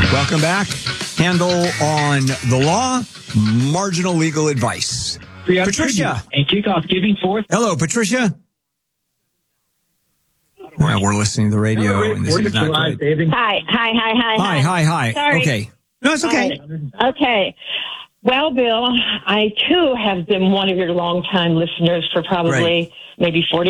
Welcome back. Handle on the law, marginal legal advice. Patricia. And kickoff giving forth. Hello, Patricia. Well, we're listening to the radio, and this is not good. Hi. Sorry. Okay. No, it's okay. Okay. Well, Bill, I, too, have been one of your longtime listeners for probably maybe 40